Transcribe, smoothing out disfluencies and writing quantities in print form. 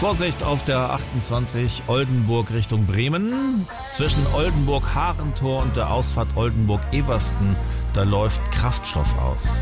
Vorsicht auf der 28 Oldenburg Richtung Bremen. Zwischen Oldenburg-Harentor und der Ausfahrt Oldenburg-Eversten, da läuft Kraftstoff aus.